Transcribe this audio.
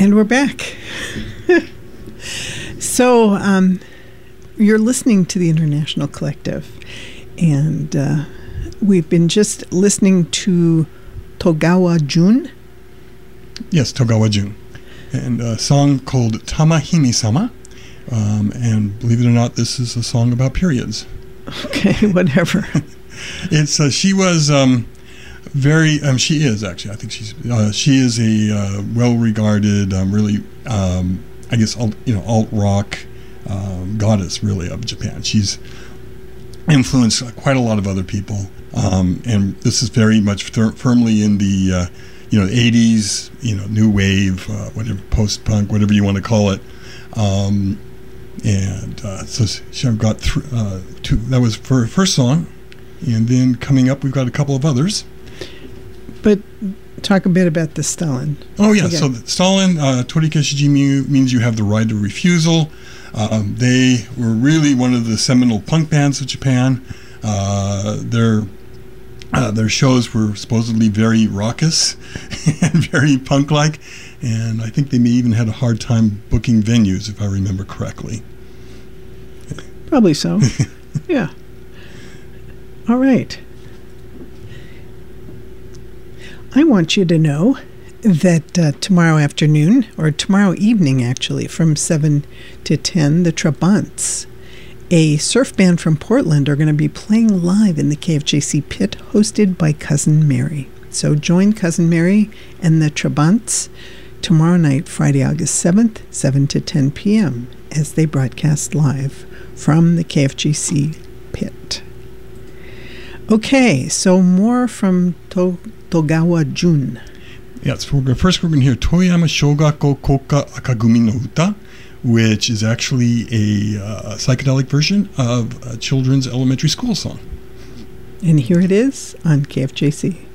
And we're back. So, you're listening to the International Collective, and we've been just listening to Togawa Jun. Yes, Togawa Jun. And a song called Tamahimi-sama. And believe it or not, this is a song about periods. Okay, whatever. She was very. She is actually. I think she is a well-regarded, really. I guess alt rock goddess, really, of Japan. She's influenced quite a lot of other people, and this is very much firmly in the 80s, new wave, whatever, post-punk, whatever you want to call it. So she got two. That was for her first song, and then coming up, we've got a couple of others. But talk a bit about the Stalin. Oh yeah, so the Stalin, Torikeshiji means you have the right of refusal. They were really one of the seminal punk bands of Japan. Their shows were supposedly very raucous and very punk-like, and I think they may even had a hard time booking venues, if I remember correctly. Probably so. Yeah. All right. I want you to know that tomorrow afternoon, or tomorrow evening actually, from 7 to 10, the Trabants, a surf band from Portland, are going to be playing live in the KFJC pit, hosted by Cousin Mary. So join Cousin Mary and the Trabants tomorrow night, Friday, August 7th, 7 to 10 p.m., as they broadcast live from the KFJC pit. Okay, so more from Togawa Jun. Yes, first we're going to hear Toyama Shogakko Kokka Akagumi no Uta, which is actually a psychedelic version of a children's elementary school song. And here it is on KFJC.